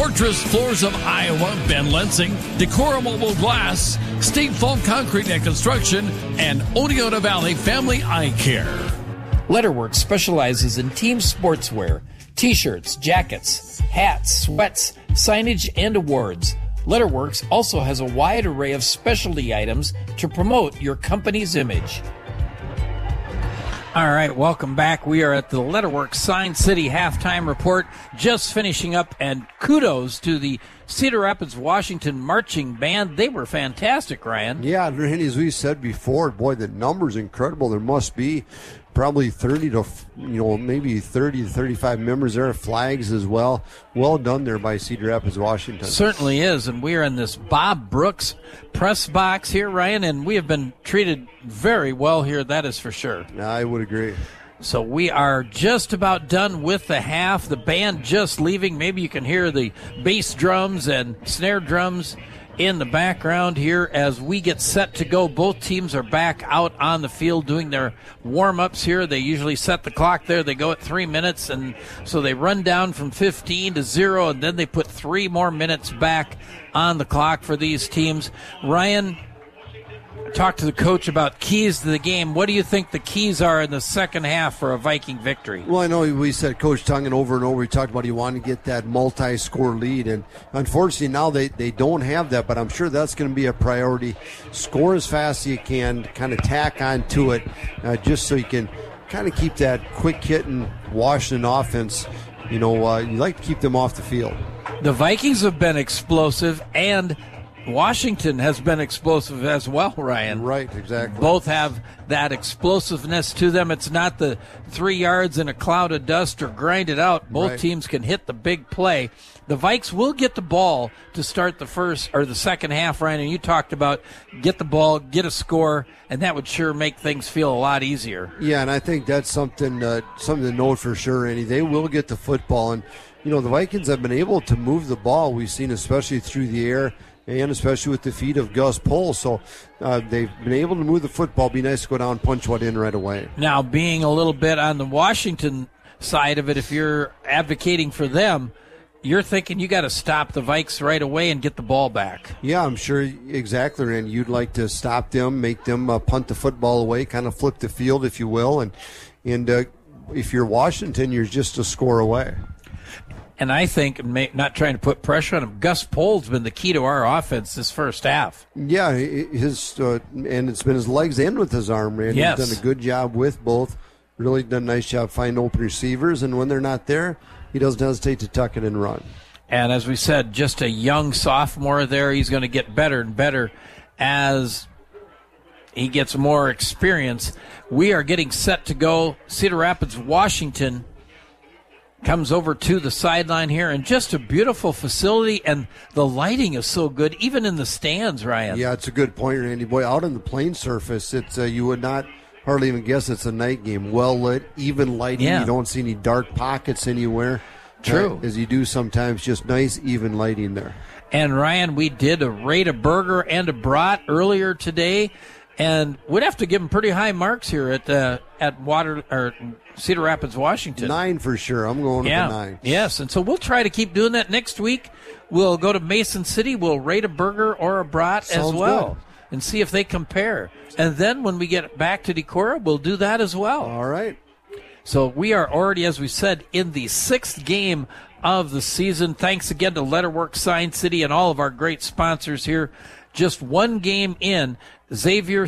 Fortress Floors of Iowa, Ben Lensing, Decora Mobile Glass, State Foam Concrete and Construction, and Oneota Valley Family Eye Care. Letterworks specializes in team sportswear, t-shirts, jackets, hats, sweats, signage, and awards. Letterworks also has a wide array of specialty items to promote your company's image. All right, welcome back. We are at the Letterworks Sign City halftime report, just finishing up, and kudos to the Cedar Rapids, Washington marching band. They were fantastic, Ryan. Yeah, and as we said before, boy, the number's incredible. There must be probably 30 to, maybe 30 to 35 members there, flags as well. Well done there by Cedar Rapids, Washington. Certainly is, and we are in this Bob Brooks press box here, Ryan, and we have been treated very well here, that is for sure. I would agree. So we are just about done with the half. The band just leaving. Maybe you can hear the bass drums and snare drums in the background here as we get set to go. Both teams are back out on the field doing their warm-ups here. They usually set the clock there. They go at 3 minutes, and so they run down from 15 to 0, and then they put 3 more minutes back on the clock for these teams. Ryan, talk to the coach about keys to the game. What do you think the keys are in the second half for a Viking victory? Well, I know we said Coach Tungan over and over. He talked about he wanted to get that multi-score lead, and unfortunately now they don't have that, but I'm sure that's going to be a priority. Score as fast as you can, kind of tack on to it, just so you can kind of keep that quick-hitting Washington offense. You like to keep them off the field. The Vikings have been explosive, and Washington has been explosive as well, Ryan. Right, exactly. Both have that explosiveness to them. It's not the 3 yards in a cloud of dust or grind it out. Both teams can hit the big play. The Vikes will get the ball to start the first or the second half, Ryan, and you talked about get the ball, get a score, and that would sure make things feel a lot easier. Yeah, and I think that's something to note for sure, Andy. They will get the football, and the Vikings have been able to move the ball. We've seen especially through the air, and especially with the feet of Gus Pohl. So they've been able to move the football. Be nice to go down and punch one in right away. Now, being a little bit on the Washington side of it, if you're advocating for them, you're thinking you got to stop the Vikes right away and get the ball back. Yeah, I'm sure exactly, and you'd like to stop them, make them punt the football away, kind of flip the field, if you will. And if you're Washington, you're just a score away. And I think, not trying to put pressure on him, Gus Pohl's been the key to our offense this first half. Yeah, and it's been his legs and with his arm, man. Yes. He's done a good job with both. Really done a nice job finding open receivers, and when they're not there, he doesn't hesitate to tuck it and run. And as we said, just a young sophomore there. He's going to get better and better as he gets more experience. We are getting set to go. Cedar Rapids, Washington comes over to the sideline here, and just a beautiful facility, and the lighting is so good, even in the stands, Ryan. Yeah, it's a good point, Randy. Boy, out on the playing surface, it's you would not hardly even guess it's a night game. Well lit, even lighting. Yeah. You don't see any dark pockets anywhere. True. As you do sometimes, just nice, even lighting there. And, Ryan, we did rate a burger and a brat earlier today, and we'd have to give them pretty high marks here at Cedar Rapids, Washington. 9 for sure. I'm going with a 9. Yes, and so we'll try to keep doing that next week. We'll go to Mason City. We'll rate a burger or a brat as well. Good. And see if they compare. And then when we get back to Decorah, we'll do that as well. All right. So we are already, as we said, in the 6th game of the season. Thanks again to Letterworks Sign City and all of our great sponsors here. Just one game in, Xavier,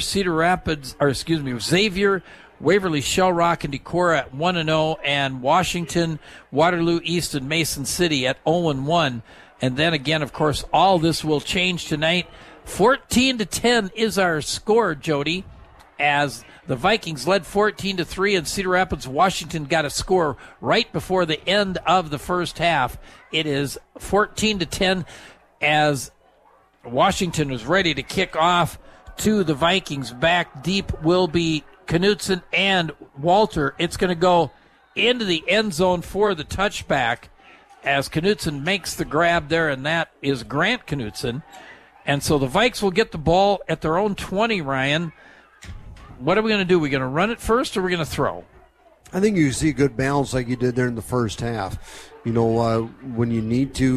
Waverly, Shell Rock, and Decorah at 1-0, and Washington, Waterloo, East, and Mason City at 0-1. And then again, of course, all this will change tonight. 14-10 is our score, Jody, as the Vikings led 14-3, and Cedar Rapids, Washington got a score right before the end of the first half. It is 14-10 as Washington is ready to kick off to the Vikings. Back deep will be Knutson and Walter. It's going to go into the end zone for the touchback as Knutson makes the grab there, and that is Grant Knutson. And so the Vikes will get the ball at their own 20, Ryan. What are we going to do? Are we going to run it first, or are we going to throw? I think you see a good balance like you did there in the first half. When you need to,